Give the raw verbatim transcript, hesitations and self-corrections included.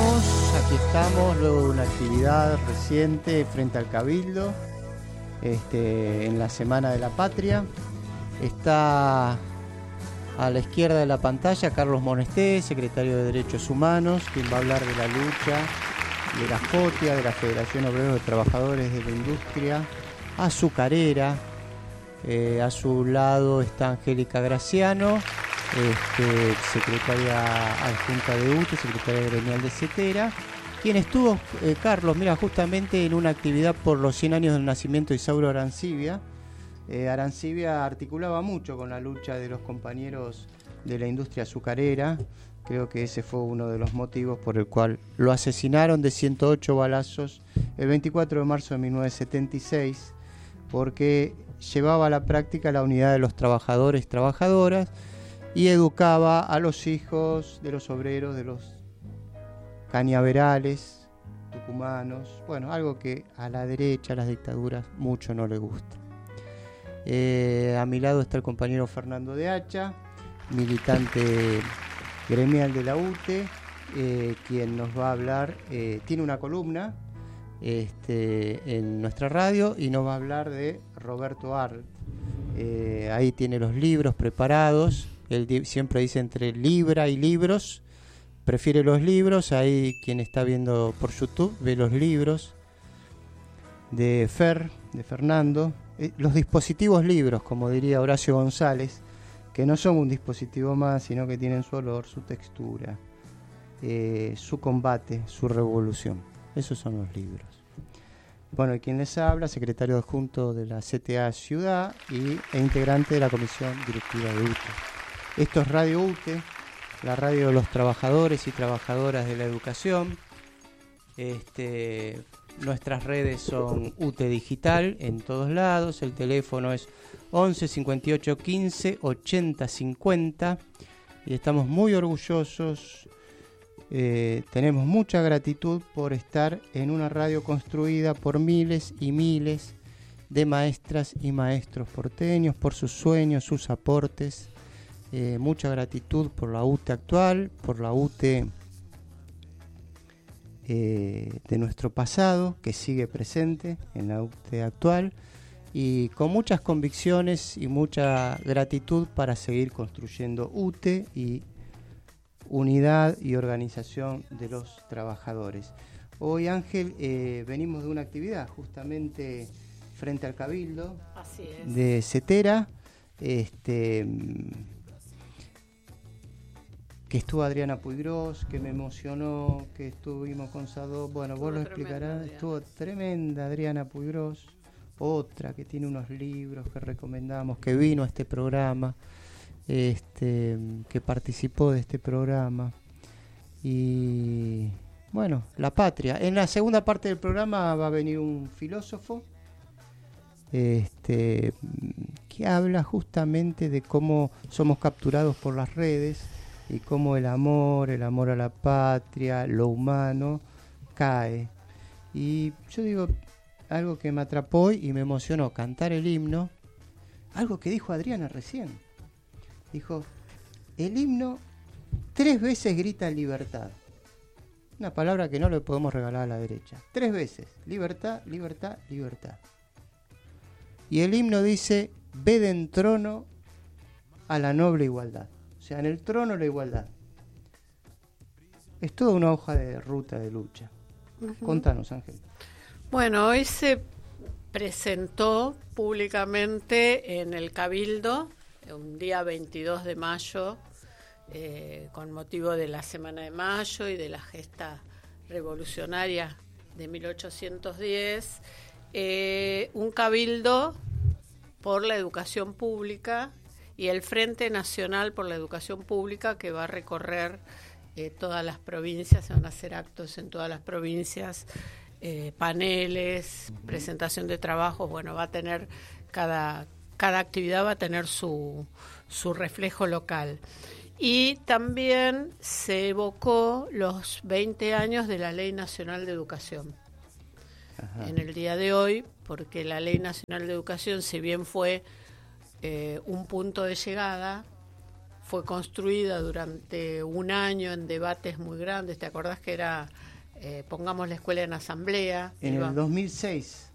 estamos, aquí estamos, luego de una actividad reciente frente al Cabildo, este, en la Semana de la Patria. Está a la izquierda de la pantalla Carlos Monesté, secretario de Derechos Humanos, quien va a hablar de la lucha de la FOTIA, de la Federación Obrera de Trabajadores de la Industria Azucarera. Eh, a su lado está Angélica Graciano, este, secretaria adjunta de U T E, secretaria gremial de CETERA, quien estuvo, eh, Carlos, mira, justamente en una actividad por los cien años del nacimiento de Isauro Arancibia. Eh, Arancibia articulaba mucho con la lucha de los compañeros de la industria azucarera. Creo que ese fue uno de los motivos por el cual lo asesinaron de ciento ocho balazos el veinticuatro de marzo de mil novecientos setenta y seis, porque llevaba a la práctica la unidad de los trabajadores y trabajadoras y educaba a los hijos de los obreros, de los cañaverales tucumanos, bueno, algo que a la derecha, a las dictaduras, mucho no le gusta. Eh, a mi lado está el compañero Fernando de Hacha, militante gremial de la U T E, eh, quien nos va a hablar, eh, tiene una columna este, en nuestra radio y nos va a hablar de Roberto Arlt. Eh, ahí tiene los libros preparados. Él di- siempre dice entre libra y libros, prefiere los libros. Ahí quien está viendo por YouTube ve los libros de Fer, de Fernando, eh, los dispositivos libros, como diría Horacio González, que no son un dispositivo más, sino que tienen su olor, su textura, eh, su combate, su revolución. Esos son los libros. Bueno, y quien les habla, secretario adjunto de la C T A Ciudad y, e integrante de la comisión directiva de U T E. Esto es Radio U T E, la radio de los trabajadores y trabajadoras de la educación. Este, nuestras redes son U T E Digital en todos lados. El teléfono es once cincuenta y ocho quince ochenta cincuenta y estamos muy orgullosos. Eh, tenemos mucha gratitud por estar en una radio construida por miles y miles de maestras y maestros porteños, por sus sueños, sus aportes. Eh, mucha gratitud por la U T E actual, por la U T E eh, de nuestro pasado, que sigue presente en la U T E actual, y con muchas convicciones y mucha gratitud para seguir construyendo U T E y unidad y organización de los trabajadores. Hoy, Ángel, eh, venimos de una actividad justamente frente al Cabildo. Así es. De CETERA, este, que estuvo Adriana Puigros, que me emocionó, que estuvimos con Sado. Bueno, estuvo vos lo explicarás. Tremenda, estuvo tremenda Adriana Puigros, otra que tiene unos libros que recomendamos, que vino a este programa. Este, que participó de este programa. Y bueno, la patria. En la segunda parte del programa va a venir un filósofo este, que habla justamente de cómo somos capturados por las redes y cómo el amor, el amor a la patria, lo humano, cae. Y yo digo, algo que me atrapó y me emocionó, cantar el himno, algo que dijo Adriana recién. Dijo, el himno tres veces grita libertad. Una palabra que no le podemos regalar a la derecha. Tres veces, libertad, libertad, libertad. Y el himno dice, ved en trono a la noble igualdad. O sea, en el trono la igualdad. Es toda una hoja de ruta de lucha. Uh-huh. Contanos, Ángel. Bueno, hoy se presentó públicamente en el Cabildo, un día veintidós de mayo, eh, con motivo de la Semana de Mayo y de la gesta revolucionaria de mil ochocientos diez, eh, un cabildo por la educación pública y el Frente Nacional por la Educación Pública, que va a recorrer eh, todas las provincias. Se van a hacer actos en todas las provincias, eh, paneles, presentación de trabajos. Bueno, va a tener cada cada actividad va a tener su, su reflejo local. Y también se evocó los veinte años de la Ley Nacional de Educación. Ajá. En el día de hoy, porque la Ley Nacional de Educación, si bien fue eh, un punto de llegada, fue construida durante un año en debates muy grandes. ¿Te acordás que era, eh, pongamos la escuela en asamblea? En Iba, el dos mil seis.